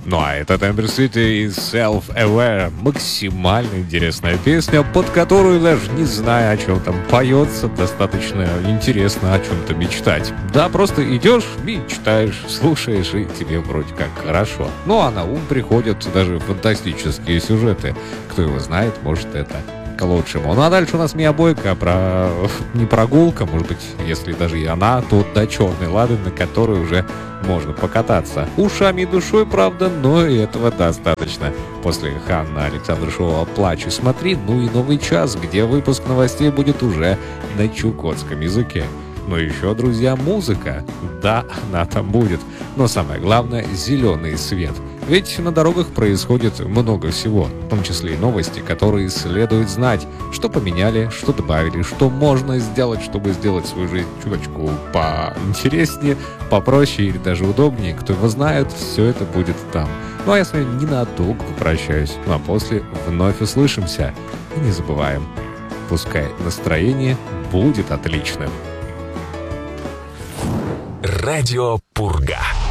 Ну а это Temper City и Self-Aware. Максимально интересная песня, под которую даже не зная, о чем там поется, достаточно интересно о чем-то мечтать. Да, просто идешь, мечтаешь, слушаешь, и тебе вроде как хорошо. Ну а на ум приходят даже фантастические сюжеты. Кто его знает, может, это к лучшему. Ну а дальше у нас Мия Бойко про... не прогулка, может быть, если даже и она, то до черной лады, на которой уже можно покататься. Ушами и душой, правда, но и этого достаточно. После Ханна Александра Шоу «Плачь и смотри», ну и новый час, где выпуск новостей будет уже на чукотском языке. Но еще, друзья, музыка. Да, она там будет. Но самое главное — зеленый свет. Ведь на дорогах происходит много всего, в том числе и новости, которые следует знать, что поменяли, что добавили, что можно сделать, чтобы сделать свою жизнь чуточку поинтереснее, попроще или даже удобнее. Кто его знает, все это будет там. Ну а я с вами ненадолго попрощаюсь, ну а после вновь услышимся. И не забываем, пускай настроение будет отличным. Радио Пурга.